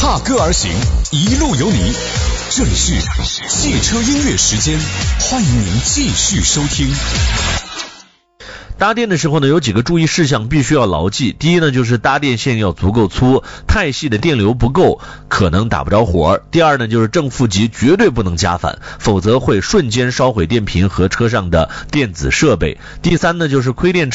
踏歌而行，一路有你。这里是汽车音乐时间，欢迎您继续收听。 搭电的时候呢，有几个注意事项必须要牢记。第一呢，就是搭电线要足够粗，太细的电流不够，可能打不着火。第二呢，就是正负极绝对不能加反，否则会瞬间烧毁电瓶和车上的电子设备。第三呢，就是亏电